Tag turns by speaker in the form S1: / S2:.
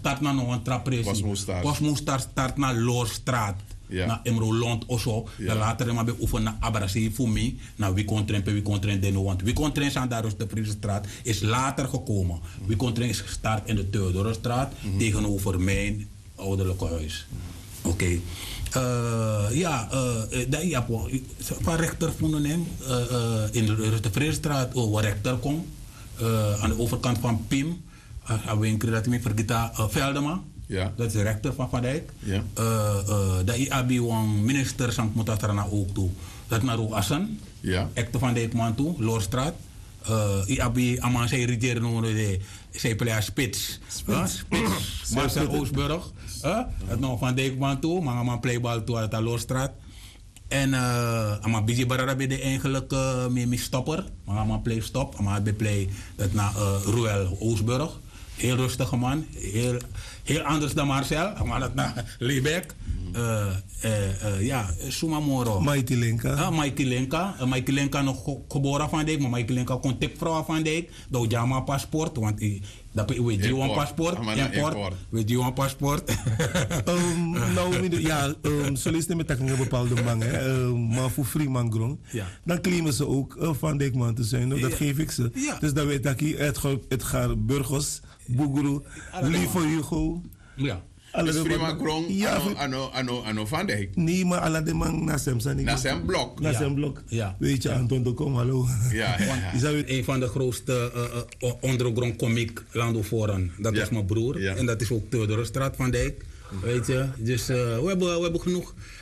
S1: start naar een trapresi. Cosmo start naar Loorstraat.
S2: Ja.
S1: Naar Emro Lond of zo.
S2: Ja.
S1: Dan later maar bij oefenen naar Abrasi voor mij. Naar wie kon train deno. Want wie kon train aan daar de Friesestraat is later gekomen. Wie kon train is gestart in de Theodorenstraat tegenover mijn ouderlijke huis. Oké. Van rechter vonden hem in de Friesestraat waar rechter komt. Aan de overkant van Pim. We een keer dat ik vergeten Veldema.
S2: Ja.
S1: Dat is de rechter van Van Dijk.
S2: Ja.
S1: Dat is een minister sang moet dat er naar ook toe. Dat naar Assen.
S2: Ja.
S1: Ekte Van Dijk man toe, Loorstraat. Iabi aman zij regeren noemen de zij playa Spits. Marcel Oostburg. Dat nog Van Dijk man toe, maar man playbal toe uit de Loorstraat. En ama busy barara bij de eigenlijk mee stopper. Maar man play stop, ama bij play dat naar Roel Oostburg. Heel rustige man, heel anders dan Marcel, maar dat naar Lebeck. Sumamoro.
S3: Mighty Lenka.
S1: Mighty Lenka nog geboren van Dijk, maar Mighty Lenka contactvrouw van Dijk. Dat Jama paspoort, want dat weet je een paspoort. Import. Weet je een paspoort.
S3: Zo lees je met een bepaalde man, maar voor Freeman Grong. Dan claimen ze ook Van Dijk man te zijn, dat geef ik ze.
S1: Ja.
S3: Dus dan weet ik het gaat Burgos, Boeguru, Lieve Hugo.
S1: Ja.
S2: Dus Freeman Grong, ano Van Dijk.
S3: Nee, maar alle de man na zijn
S2: blok.
S3: Na zijn blok.
S1: Ja.
S3: Weet je, Anton de Kom, hallo.
S2: Ja.
S1: Een van de grootste underground comic Landovoren. Dat is mijn broer.
S2: Ja.
S1: En dat is ook Theodorenstraat van Dijk. Weet je. Dus we hebben genoeg.